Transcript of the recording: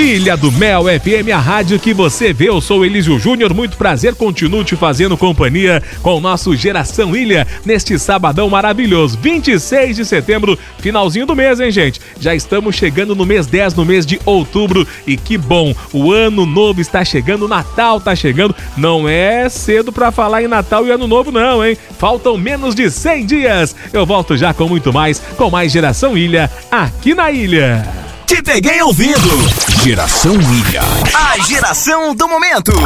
Ilha do Mel FM, a rádio que você vê. Eu sou Elísio Júnior, muito prazer, continuo te fazendo companhia com o nosso Geração Ilha neste sabadão maravilhoso, 26 de setembro, finalzinho do mês, hein, gente? Já estamos chegando no mês 10, no mês de outubro, e que bom, o ano novo está chegando, o Natal está chegando. Não é cedo pra falar em Natal e Ano Novo não, hein? Faltam menos de 100 dias. Eu volto já com muito mais, com mais Geração Ilha aqui na Ilha. Te peguei ouvindo. Geração Ilha. A geração do momento.